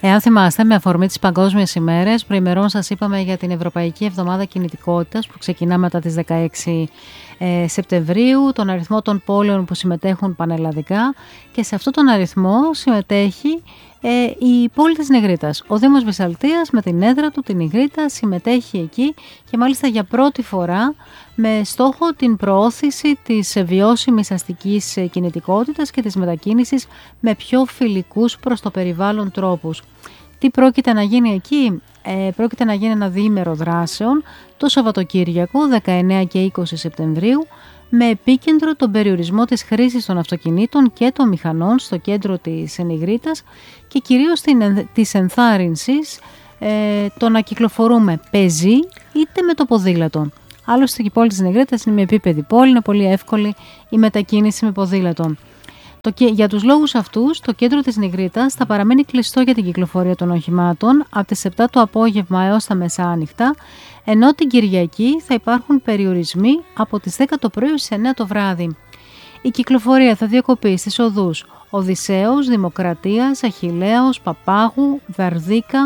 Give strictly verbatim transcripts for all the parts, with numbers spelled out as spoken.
Εάν θυμάστε, με αφορμή τις Παγκόσμιες ημέρες, προημερών σας είπαμε για την Ευρωπαϊκή Εβδομάδα Κινητικότητας που ξεκινά μετά τις δεκαέξι ε, Σεπτεμβρίου, τον αριθμό των πόλεων που συμμετέχουν πανελλαδικά, και σε αυτόν τον αριθμό συμμετέχει ε, η πόλη της Νιγρήτας. Ο Δήμος Βυσσαλτίας με την έδρα του, την Νιγρίτα, συμμετέχει εκεί και μάλιστα για πρώτη φορά με στόχο την προώθηση της βιώσιμης αστικής κινητικότητας και της μετακίνησης με πιο φιλικούς προς το περιβάλλον τρόπους. Τι πρόκειται να γίνει εκεί? Ε, πρόκειται να γίνει ένα διήμερο δράσεων το Σαββατοκύριακο δεκαεννέα και είκοσι Σεπτεμβρίου, με επίκεντρο τον περιορισμό της χρήσης των αυτοκινήτων και των μηχανών στο κέντρο της Νιγρίτας και κυρίως την, της ενθάρρυνσης ε, το να κυκλοφορούμε πεζοί είτε με το ποδήλατο. Άλλωστε και η πόλη της Νιγρίτας είναι μια επίπεδη πόλη, είναι πολύ εύκολη η μετακίνηση με ποδήλατο. Το, για τους λόγους αυτούς, το κέντρο της Νιγρίτας θα παραμείνει κλειστό για την κυκλοφορία των οχημάτων από τις επτά το απόγευμα έως τα μεσάνυχτα, ενώ την Κυριακή θα υπάρχουν περιορισμοί από τις δέκα το πρωί στις εννέα το βράδυ. Η κυκλοφορία θα διακοπεί στις οδούς Οδυσσέως, Δημοκρατίας, Αχιλλέως, Παπάγου, Βαρδίκα,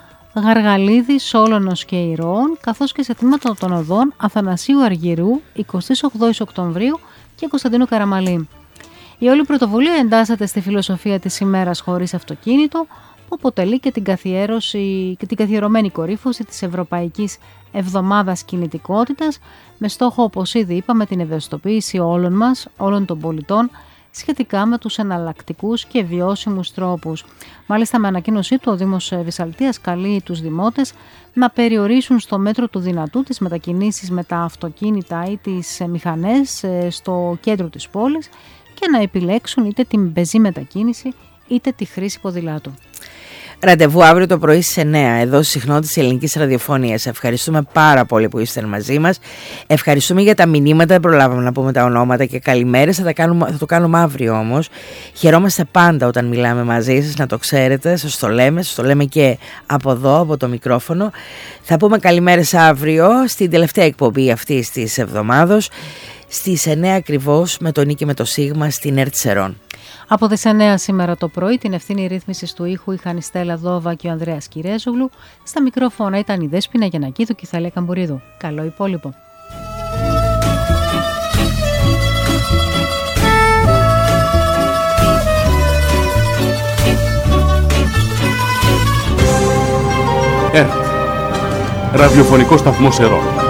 Γαργαλίδη, Σόλωνος και Ηρώων, καθώς και σε τμήματα των οδών Αθανασίου Αργυρού, εικοστή ογδόη Οκτωβρίου και Κωνσταντίνου Καραμαλή. Η όλη πρωτοβουλία εντάσσεται στη φιλοσοφία της ημέρας χωρίς αυτοκίνητο, που αποτελεί και την καθιέρωση και την καθιερωμένη κορύφωση της Ευρωπαϊκής Εβδομάδας Κινητικότητας, με στόχο, όπως ήδη είπαμε, την ευαισθητοποίηση όλων μας, όλων των πολιτών, σχετικά με τους εναλλακτικούς και βιώσιμους τρόπους. Μάλιστα, με ανακοίνωσή του, ο Δήμος Βυσσαλτίας καλεί τους δημότες να περιορίσουν στο μέτρο του δυνατού τις μετακινήσεις με τα αυτοκίνητα ή τις μηχανές στο κέντρο της πόλης και να επιλέξουν είτε την πεζή μετακίνηση είτε τη χρήση ποδηλάτου. Ραντεβού αύριο το πρωί στις εννέα εδώ στη συχνότητα της Ελληνικής Ραδιοφωνίας. Ευχαριστούμε πάρα πολύ που είστε μαζί μας. Ευχαριστούμε για τα μηνύματα. Δεν προλάβαμε να πούμε τα ονόματα και καλημέρες. Θα, τα κάνουμε, θα το κάνουμε αύριο όμως. Χαιρόμαστε πάντα όταν μιλάμε μαζί σας, να το ξέρετε. Σας το λέμε, σας το λέμε και από εδώ, από το μικρόφωνο. Θα πούμε καλημέρες αύριο στην τελευταία εκπομπή αυτής της εβδομάδος, στις εννέα ακριβώς, με τον Νίκη με το Σίγμα στην ΕΡΤ Σερών. Από τις εννέα σήμερα το πρωί την ευθύνη ρύθμισης του ήχου είχαν η Στέλλα Δόβα και ο Ανδρέας Κυρέζογλου. Στα μικρόφωνα ήταν η Δέσποινα Γιαννακίδου και η Θαλία Καμπουρίδου. Καλό υπόλοιπο. ΕΡΤ, ραδιοφωνικό σταθμό Σερών.